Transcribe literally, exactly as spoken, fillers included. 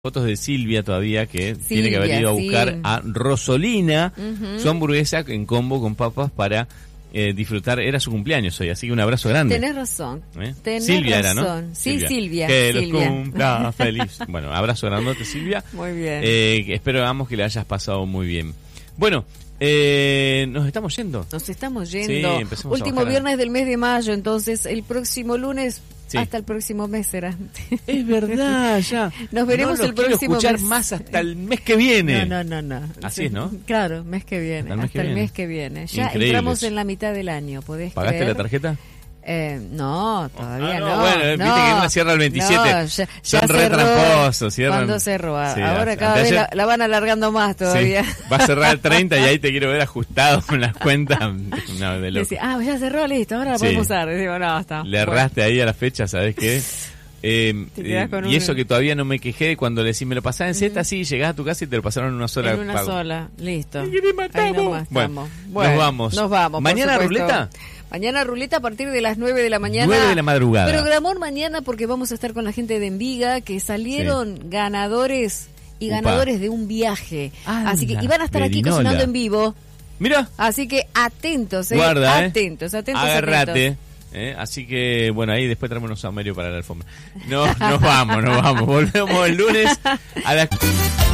Fotos de Silvia todavía, que Silvia, tiene que haber ido a buscar sí. a Rosolina, Uh-huh. su hamburguesa en combo con papas para eh, disfrutar. Era su cumpleaños hoy, así que un abrazo grande. Tenés razón. ¿Eh? Tenés Silvia razón. era, ¿no? Sí, Silvia. Que Silvia. los cumpla feliz. Bueno, abrazo grandote, Silvia. Muy bien. Eh, esperamos que le hayas pasado muy bien. Bueno, eh, nos estamos yendo. Nos estamos Sí, yendo. empecemos a Último bajar. viernes del mes de mayo, entonces el próximo lunes, Sí. hasta el próximo mes será. Es verdad, ya. Nos veremos no el lo quiero próximo escuchar mes. más hasta el mes que viene. No, no, no, no. Así es, ¿no? Claro, mes que viene. Hasta el mes Hasta que el viene. mes que viene. Ya Increíbles. entramos en la mitad del año, ¿podés ¿Pagaste creer? la tarjeta? Eh, no, todavía Ah, no, no. bueno, no, viste que una cierra el veintisiete. No, ya, Son ya re cerró. tramposos, cierran- ¿Cuándo cerró? Ah, Sí, Ahora hasta- cada vez ayer- la, la van alargando más todavía. Sí, va a cerrar el treinta y ahí te quiero ver ajustado con las cuentas. No, de loco. Decía, ah, ya cerró, listo, ahora la Sí. podemos usar. Digo, no, está. Le erraste ahí a la fecha, ¿sabes qué? Eh, Te quedás eh, con y un- eso que todavía no me quejé cuando le decís, me lo pasás en Z, sí, llegás a tu casa y te lo pasaron en una sola En una pago. sola, listo. ¿Y qué te matamos? Ahí nomás Bueno, estamos. nos vamos. Nos vamos. por ¿Mañana supuesto. ruleta? Mañana ruleta a partir de las nueve de la mañana. nueve de la madrugada. Programón mañana porque vamos a estar con la gente de Enviga que salieron ganadores y Upa. ganadores de un viaje. Anda, Así que y van a estar aquí Verinola. cocinando en vivo. Mira, Así que atentos, eh. guarda, ¿eh? Atentos, atentos, Agárrate. atentos. ¿eh? Así que, bueno, ahí después traemos unos saumerios para la alfombra. No, nos vamos, nos vamos. Volvemos el lunes a las...